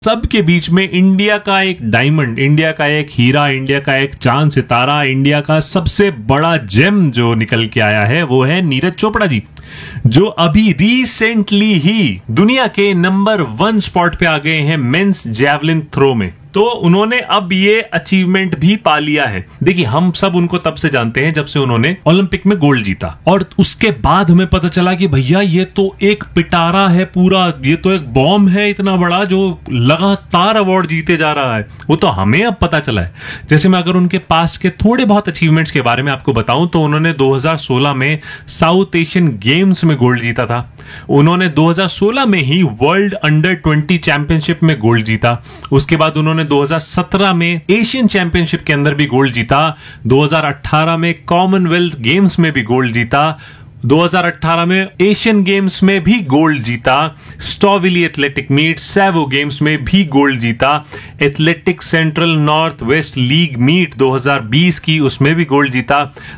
सबके बीच में इंडिया का एक डायमंड, इंडिया का एक हीरा, इंडिया का एक चांद सितारा, इंडिया का सबसे बड़ा जेम जो निकल के आया है वो है नीरज चोपड़ा जी, जो अभी रिसेंटली ही दुनिया के नंबर 1 स्पॉट पे आ गए हैं मेंस जैवलिन थ्रो में। तो उन्होंने अब ये अचीवमेंट भी पा लिया है। देखिए, हम सब उनको तब से जानते हैं जब से उन्होंने ओलंपिक में गोल्ड जीता, और उसके बाद हमें पता चला कि भैया ये तो एक पिटारा है पूरा, ये तो एक बॉम्ब है इतना बड़ा जो लगातार अवार्ड जीते जा रहा है। वो तो हमें अब पता चला है। जैसे मैं अगर उनके पास्ट के थोड़े बहुत अचीवमेंट्स के बारे में आपको बताऊं तो उन्होंने 2016 में साउथ एशियन गेम्स में गोल्ड जीता था। उन्होंने 2016 में ही वर्ल्ड अंडर 20 चैंपियनशिप में गोल्ड जीता। उसके बाद उन्होंने 2017 में एशियन चैंपियनशिप के अंदर भी गोल्ड जीता। 2018 में कॉमनवेल्थ गेम्स में भी गोल्ड जीता। 2018 में एशियन गेम्स में भी गोल्ड जीता। स्टॉविली एथलेटिक मीट सैवो गेम्स में भी गोल्ड जीता। Athletic central north west league meet 2020 की, उसमें भी गोल्ड जीता।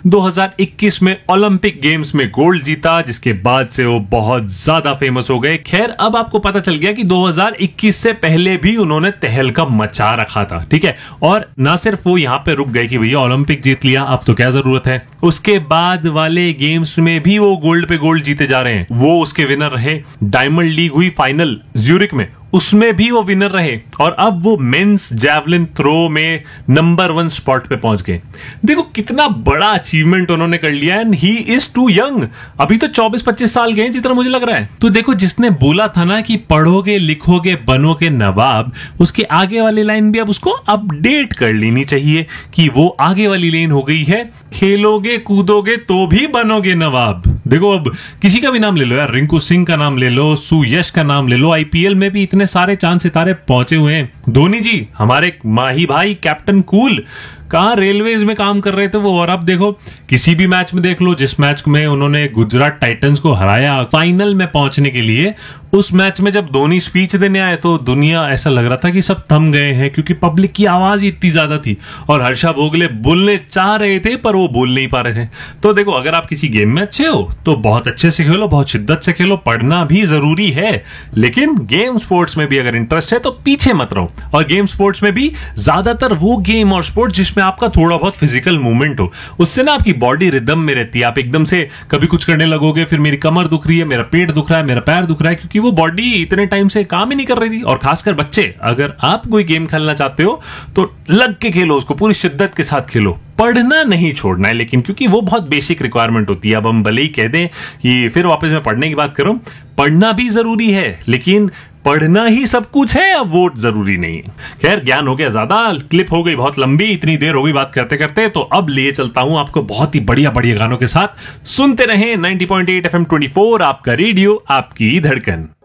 2021 में ओलंपिक गेम्स में गोल्ड जीता, जिसके बाद से वो बहुत ज्यादा फेमस हो गए। खैर, अब आपको पता चल गया कि 2021 से पहले भी उन्होंने तहलका मचा रखा था, ठीक है। और ना सिर्फ वो यहां पे रुक गए कि भैया ओलंपिक जीत लिया, अब तो क्या जरूरत है। उसके बाद वाले गेम्स में भी वो गोल्ड पे गोल्ड जीते जा रहे हैं। वो उसके विनर रहे। डायमंड लीग हुई फाइनल ज्यूरिक में, उसमें भी वो विनर रहे। और अब वो मेंस जैवलिन थ्रो में नंबर 1 स्पॉट पे पहुंच गए। देखो कितना बड़ा अचीवमेंट उन्होंने कर लिया। And he is to young, अभी तो 24-25 साल के हैं जितना मुझे लग रहा है। तो देखो, जिसने बोला था ना कि पढ़ोगे लिखोगे बनोगे नवाब, उसके आगे वाली लाइन भी अब उसको अपडेट कर लेनी चाहिए कि वो आगे वाली लाइन हो गई है, खेलोगे कूदोगे तो भी बनोगे नवाब। देखो, अब किसी का भी नाम ले लो यार, रिंकू सिंह का नाम ले लो, सुयश का नाम ले लो, आईपीएल में भी इतने सारे चांद सितारे पहुंचे हुए हैं। धोनी जी, हमारे माही भाई कैप्टन कूल, कहां रेलवेज में काम कर रहे थे वो, और अब देखो किसी भी मैच में देख लो, जिस मैच में उन्होंने गुजरात टाइटंस को हराया फाइनल में पहुंचने के लिए, उस मैच में जब धोनी स्पीच देने आए तो दुनिया ऐसा लग रहा था कि सब थम गए हैं, क्योंकि पब्लिक की आवाज इतनी ज्यादा थी। और हर्षा भोगले बोलने चाह रहे थे पर वो बोल नहीं पा रहे थे। तो देखो, अगर आप किसी गेम में अच्छे हो तो बहुत अच्छे से खेलो, बहुत शिद्दत से खेलो, पढ़ना भी जरूरी है, लेकिन गेम स्पोर्ट्स में भी अगर इंटरेस्ट है तो पीछे मत रहो। और गेम स्पोर्ट्स में भी ज्यादातर वो गेम और स्पोर्ट्स जिसमें आपका थोड़ा बहुत फिजिकल मूवमेंट हो, उससे ना आपकी बॉडी रिदम में रहती है। आप एकदम से कभी कुछ करने लगोगे, फिर मेरी कमर दुख रही है, मेरा पेट दुख रहा है, मेरा पैर दुख रहा है, क्योंकि वो बॉडी इतने टाइम से काम ही नहीं कर रही थी। और खासकर बच्चे, अगर आप कोई गेम खेलना चाहते हो तो लग के खेलो, उसको पूरी शिद्दत के साथ खेलो। पढ़ना नहीं छोड़ना है लेकिन, क्योंकि वो बहुत बेसिक रिक्वायरमेंट होती है। अब हम भले ही कह दें कि फिर वापस मैं पढ़ने की बात करूं, पढ़ना भी जरूरी है, लेकिन पढ़ना ही सब कुछ है, अब वो जरूरी नहीं है। खैर, ज्ञान हो गया ज्यादा, क्लिप हो गई बहुत लंबी, इतनी देर हो गई बात करते करते। तो अब लिए चलता हूं आपको बहुत ही बढ़िया बढ़िया गानों के साथ। सुनते रहें 90.8 FM 24, आपका रेडियो, आपकी धड़कन।